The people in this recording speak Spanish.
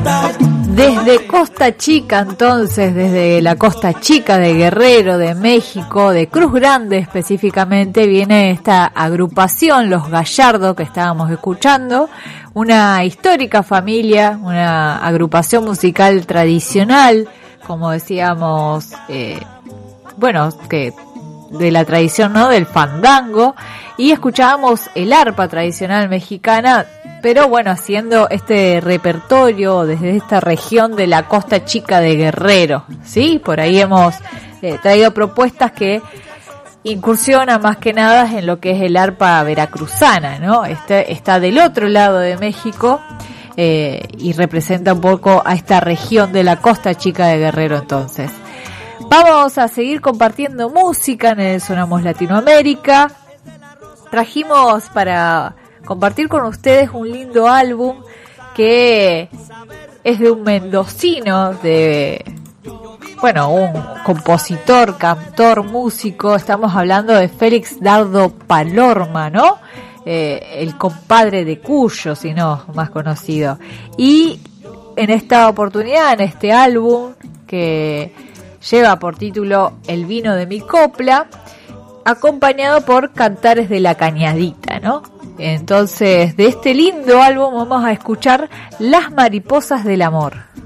Desde Costa Chica, entonces, desde la Costa Chica de Guerrero, de México, de Cruz Grande específicamente, viene esta agrupación, Los Gallardo, que estábamos escuchando, una histórica familia, una agrupación musical tradicional, como decíamos, que de la tradición, ¿no?, del fandango, y escuchábamos el arpa tradicional mexicana, pero bueno, haciendo este repertorio desde esta región de la Costa Chica de Guerrero, ¿sí? Por ahí hemos traído propuestas que incursionan más que nada en lo que es el arpa veracruzana, ¿no? Está del otro lado de México y representa un poco a esta región de la Costa Chica de Guerrero. Entonces, vamos a seguir compartiendo música en el Sonamos Latinoamérica. Trajimos para compartir con ustedes un lindo álbum que es de un mendocino, un compositor, cantor, músico. Estamos hablando de Félix Dardo Palorma, ¿no? El compadre de Cuyo, si no, más conocido. Y en esta oportunidad, en este álbum que lleva por título El vino de mi copla, acompañado por Cantares de la Cañadita, ¿no? Entonces, de este lindo álbum vamos a escuchar Las mariposas del amor.